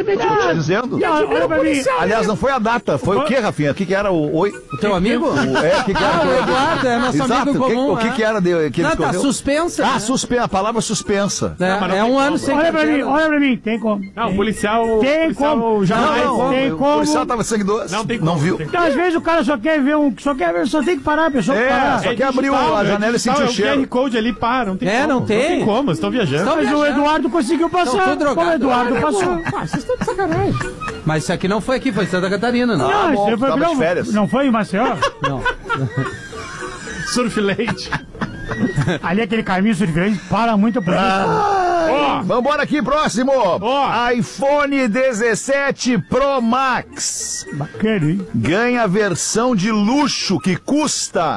Tô dizendo. Olha pra mim. Aliás, não foi a data, foi o que, Rafinha? O que era o... O teu amigo? O que era? O Eduardo, é nosso Exato. amigo comum. O que era que ele Não, tá escolheu? suspensa. Ah, a palavra suspensa. É um ano sem Olha pra mim, carteira. olha pra mim. Tem como. Não, o policial... Tem como. Jamais... Tem O como. policial tava sangue doce. Não tem Não como. viu. Então, às vezes o cara só quer ver só tem que parar, a pessoa tem que parar. Só que abriu a janela e sentiu o O cheiro. QR Code ali, pá, não tem como. Não tem. Não tem como, vocês estão viajando. Estão Mas o viajando. Eduardo conseguiu passar. Estão tudo drogado. O Eduardo passou. Vocês estão de sacanagem. Mas isso aqui não foi aqui, foi em Santa Catarina, não. Ah, Não, bom, isso foi tava de férias. Não foi em Maceió? Não. Surf leite. Ali aquele caminho surfante para muito pra mim. Vambora aqui, próximo. iPhone 17 Pro Max. Bacana, hein? Ganha versão de luxo que custa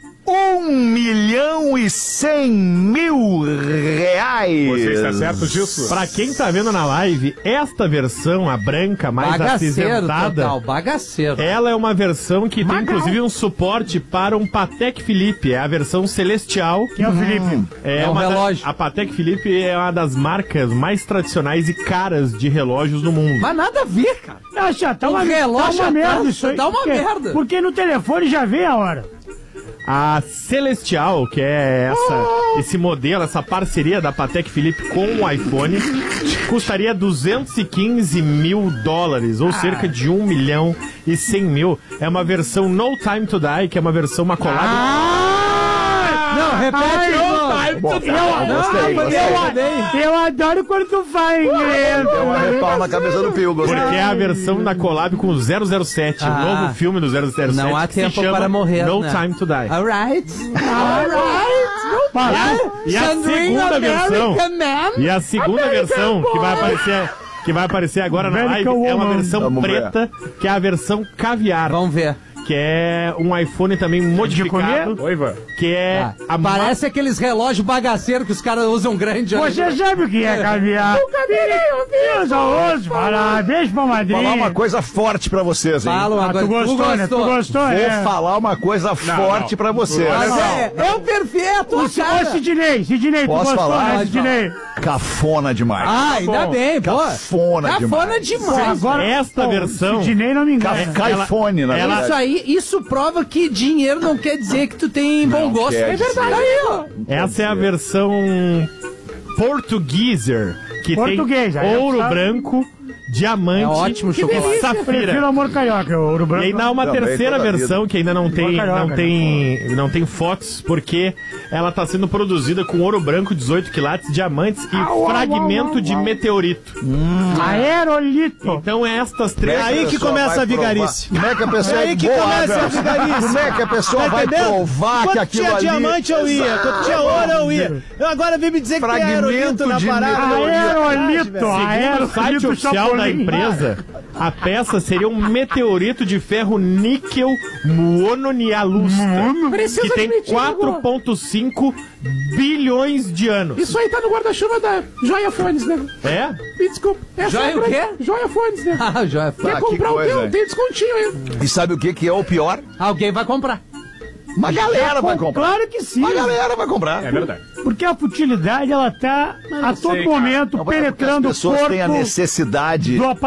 R$1.100.000. Você está certo disso? Pra quem tá vendo na live, esta versão, a branca, mais Bagaceiro acinzentada, total, bagaceiro. ela é uma versão que tem inclusive um suporte para um Patek Philippe. É a versão celestial. Quem é o Felipe? É um relógio. A Patek Philippe é uma das marcas mais tradicionais e caras de relógios do mundo. Mas nada a ver, cara. Acha, tá Um relógio tá uma merda atrás, isso aí. dá uma Porque- merda. Porque no telefone já vê a hora. A Celestial, que é esse modelo, essa parceria da Patek Philippe com o iPhone, custaria $215 mil, ou cerca de $1.100.000. É uma versão No Time to Die, que é uma versão macolada. Não, repete. Eu adoro quando tu faz inglês. Deu uma repau na cabeça do Pio, gostei. Porque é a versão da collab com o 007, o novo filme do 007. Não há que se tempo chama para morrer, No né? Time to Die. Alright. E a segunda versão, que vai aparecer agora na live, é uma versão Vamos ver. preta, que é a versão caviar. Vamos ver. Que é um iPhone também modificado. Oi, Ivan. Que é Parece aqueles relógios bagaceiros que os caras usam grande. Você sabe o que é caviar? O caviar, eu só ouço falar. Beijo pra madrinha. Vou falar uma coisa forte pra vocês, hein? Fala uma coisa. Tu gostou, né? Tu gostou, Vou né? falar uma coisa forte pra vocês. É o perfeito, Ô, cara. Sidney, tu Posso gostou, falar? né, Sidney? Cafona demais. Ah, ainda bem, pô. Cafona Cafona demais. demais. Esta versão- Sidney não me engana. Caifone, na verdade. Isso prova que dinheiro não quer dizer que tu tem bom gosto. quer É verdade. dizer. Aí, ó. Essa é a versão portugueser, que Português, aí tem eu ouro sabe. branco, diamante É ótimo e chocolate. Prefiro safira. amor carioca, o ouro E branco. ainda há uma Também terceira toda a versão vida. que ainda não tem, Carioca, não tem fotos, porque ela está sendo produzida com ouro branco, 18 quilates, diamantes e fragmento de meteorito. Aerolito. Então estas três... Aí que começa a vigarice. Como é que a pessoa Aí que começa a vigarice. Como é que a pessoa Tá vai entendendo? provar que Quando aquilo tinha ali... diamante eu ia, quando tinha ouro eu ia. Eu agora vim me dizer que tem Fragmento aerolito na de parada. Aerolito. Segundo o site Aerolito oficial da Chapolin. empresa, a peça seria um meteorito de ferro níquel mononialustra, que tem 4,5 bilhões de anos. Isso aí tá no guarda-chuva da Joia Fones, né? É? Me desculpa. Joia o quê? Joia Fones, né? Ah, já Quer que comprar o coisa, teu? hein? Tem descontinho aí. E sabe o que é o pior? Alguém vai comprar. Uma galera vai comprar. Claro que sim. Uma galera vai comprar. É verdade. Porque a futilidade, ela tá a todo momento Não, porque penetrando o as pessoas corpo têm a necessidade do